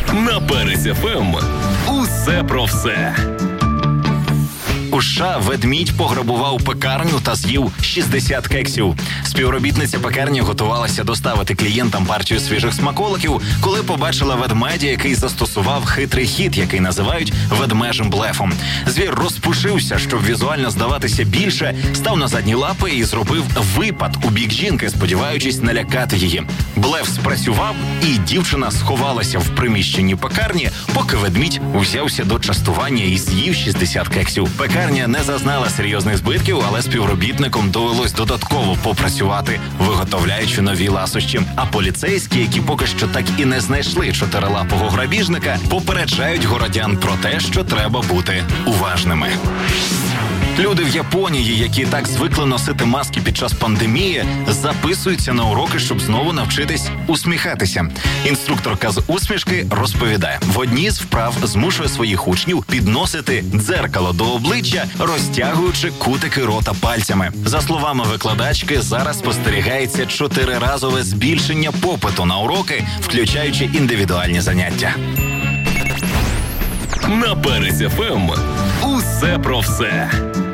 На Перець ФМ. Усе про все. У США ведмідь пограбував пекарню та з'їв 60 кексів. Співробітниця пекарні готувалася доставити клієнтам партію свіжих смаколиків, коли побачила ведмедя, який застосував хитрий хід, який називають ведмежим блефом. Звір розпушився, щоб візуально здаватися більше, став на задні лапи і зробив випад у бік жінки, сподіваючись налякати її. Блеф спрацював, і дівчина сховалася в приміщенні пекарні, поки ведмідь взявся до частування і з'їв 60 кексів. Пекарня не зазнала серйозних збитків, але співробітникам довелось додатково попрацювати, виготовляючи нові ласощі. А поліцейські, які поки що так і не знайшли чотирилапого грабіжника, попереджають городян про те, що треба бути уважними. Люди в Японії, які так звикли носити маски під час пандемії, записуються на уроки, щоб знову навчитись усміхатися. Інструкторка з усмішки розповідає, в одній з вправ змушує своїх учнів підносити дзеркало до обличчя, розтягуючи кутики рота пальцями. За словами викладачки, зараз спостерігається 4-разове збільшення попиту на уроки, включаючи індивідуальні заняття. На Перець ФМ. Усе про все.